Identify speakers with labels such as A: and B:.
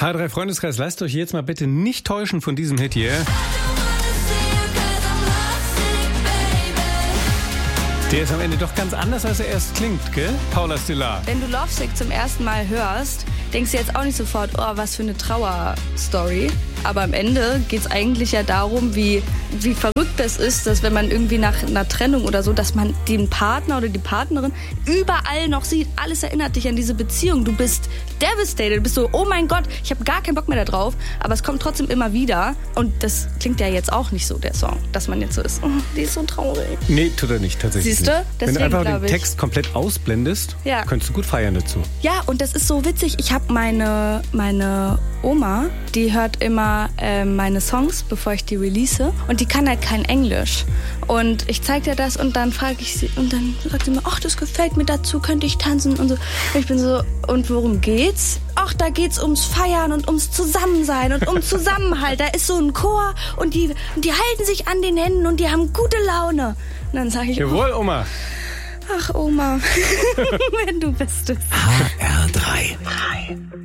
A: H3 Freundeskreis, lasst euch jetzt mal bitte nicht täuschen von diesem Hit hier. Der ist am Ende doch ganz anders, als er erst klingt, gell? Paula Stiller.
B: Wenn du Lovesick zum ersten Mal hörst, denkst du jetzt auch nicht sofort, oh, was für eine Trauerstory. Aber am Ende geht es eigentlich ja darum, wie verrückt das ist, dass wenn man irgendwie nach einer Trennung oder so, dass man den Partner oder die Partnerin überall noch sieht. Alles erinnert dich an diese Beziehung. Du bist devastated. Du bist so, oh mein Gott, ich habe gar keinen Bock mehr da drauf. Aber es kommt trotzdem immer wieder. Und das klingt ja jetzt auch nicht so, der Song, dass man jetzt so ist, oh, die ist so traurig.
A: Nee, tut er nicht, tatsächlich.
B: Siehst du?
A: Wenn du einfach den Text komplett ausblendest, könntest du gut feiern dazu.
B: Ja, und das ist so witzig. Ich habe meine Oma, die hört immer meine Songs, bevor ich die release. Und die kann halt kein Englisch. Und ich zeige ihr das und dann frage ich sie und dann sagt sie mir, ach, das gefällt mir, dazu könnte ich tanzen und so. Und ich bin so, und worum geht's? Ach, da geht's ums Feiern und ums Zusammensein und um Zusammenhalt. Da ist so ein Chor und die halten sich an den Händen und die haben gute Laune. Und dann sage ich,
A: jawohl, Oma.
B: Ach, Oma, wenn du bist es.
C: HR3.